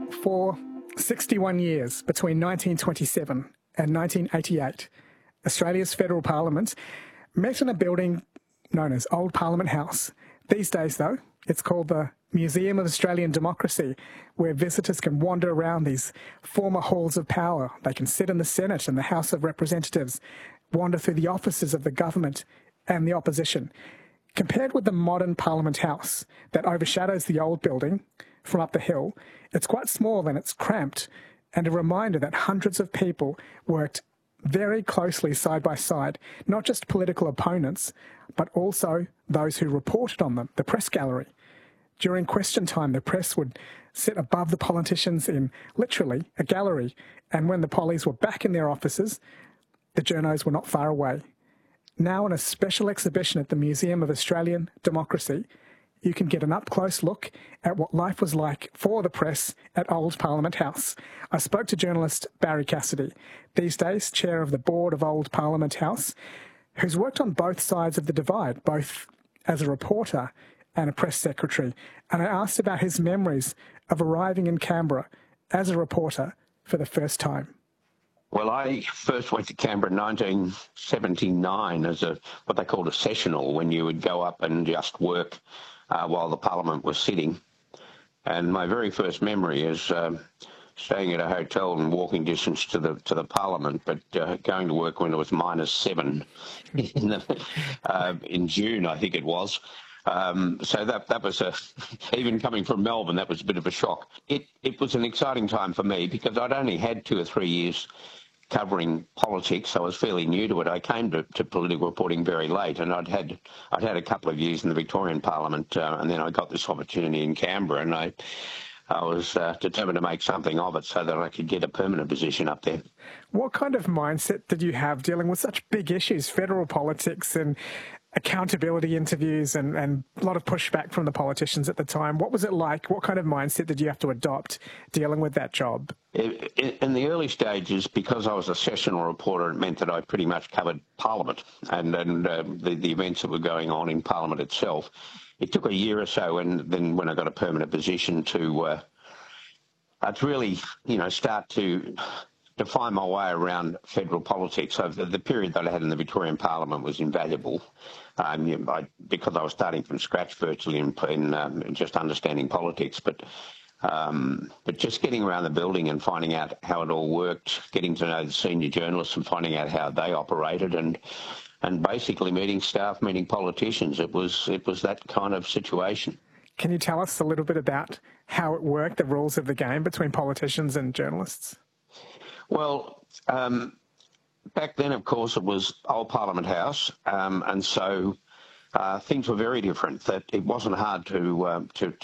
For 61 years, between 1927 and 1988, Australia's federal parliament met in a building known as Old Parliament House. These days, though, it's called the Museum of Australian Democracy, where visitors can wander around these former halls of power. They can sit in the Senate and the House of Representatives, wander through the offices of the government and the opposition. Compared with the modern Parliament House that overshadows the old building from up the hill, it's quite small and it's cramped, and a reminder that hundreds of people worked very closely side by side, not just political opponents, but also those who reported on them, the press gallery. During question time, the press would sit above the politicians in literally a gallery, and when the pollies were back in their offices, the journos were not far away. Now in a special exhibition at the Museum of Australian Democracy, you can get an up-close look at what life was like for the press at Old Parliament House. I spoke to journalist Barry Cassidy, these days chair of the board of Old Parliament House, who's worked on both sides of the divide, both as a reporter and a press secretary. And I asked about his memories of arriving in Canberra as a reporter for the first time. Well, I first went to Canberra in 1979 as what they called a sessional, when you would go up and just work while the Parliament was sitting. And my very first memory is staying at a hotel and walking distance to the Parliament, but going to work when it was -7 in June, I think it was. So that was even coming from Melbourne, that was a bit of a shock. It was an exciting time for me because I'd only had 2 or 3 years covering politics. I was fairly new to it. I came to political reporting very late, and I'd had a couple of years in the Victorian Parliament, and then I got this opportunity in Canberra, and I was determined to make something of it so that I could get a permanent position up there. What kind of mindset did you have dealing with such big issues, federal politics and accountability interviews and a lot of pushback from the politicians at the time? What was it like? What kind of mindset did you have to adopt dealing with that job? In the early stages, because I was a sessional reporter, it meant that I pretty much covered Parliament and the events that were going on in Parliament itself. It took a year or so, and then when I got a permanent position to really, start to find my way around federal politics. So the period that I had in the Victorian Parliament was invaluable, because I was starting from scratch virtually in just understanding politics. But just getting around the building and finding out how it all worked, getting to know the senior journalists and finding out how they operated, and basically meeting staff, meeting politicians. It was that kind of situation. Can you tell us a little bit about how it worked, the rules of the game between politicians and journalists? Well, back then, of course, it was Old Parliament House, and so things were very different. That it wasn't hard to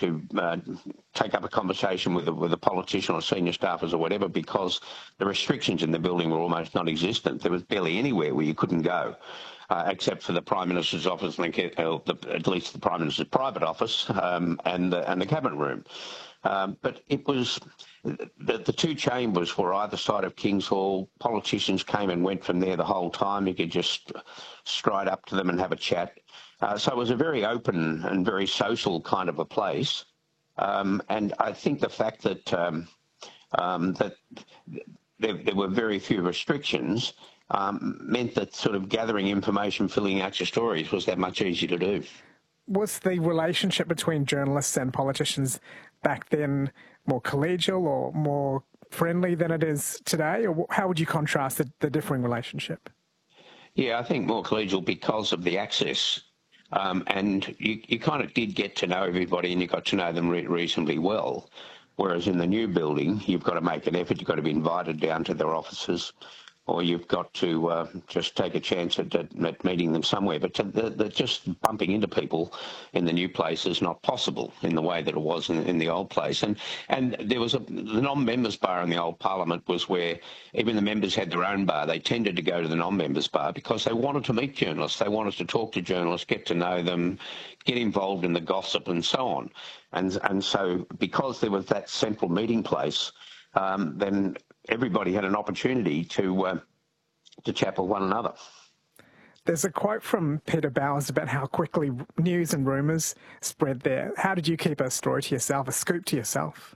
take up a conversation with a politician or senior staffers or whatever, because the restrictions in the building were almost non-existent. There was barely anywhere where you couldn't go, except for the Prime Minister's office, and at least the Prime Minister's private office, and the Cabinet room. But it was the 2 chambers were either side of King's Hall. Politicians came and went from there the whole time. You could just stride up to them and have a chat. So it was a very open and very social kind of a place. And I think the fact that there were very few restrictions meant that sort of gathering information, filling out your stories was that much easier to do. Was the relationship between journalists and politicians back then more collegial or more friendly than it is today? Or how would you contrast the differing relationship? Yeah, I think more collegial because of the access. And you kind of did get to know everybody, and you got to know them reasonably well. Whereas in the new building, you've got to make an effort. You've got to be invited down to their offices, or you've got to just take a chance at meeting them somewhere. But just bumping into people in the new place is not possible in the way that it was in the old place. And there was the non-members bar in the old Parliament was where even the members had their own bar. They tended to go to the non-members bar because they wanted to meet journalists. They wanted to talk to journalists, get to know them, get involved in the gossip and so on. And so because there was that central meeting place, then everybody had an opportunity to chat with one another. There's a quote from Peter Bowers about how quickly news and rumours spread there. How did you keep a story to yourself, a scoop to yourself?